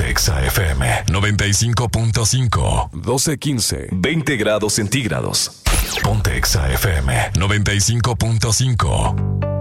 Ponte Exa FM 95.5. 12:15. 20 grados centígrados. Ponte Exa FM 95.5.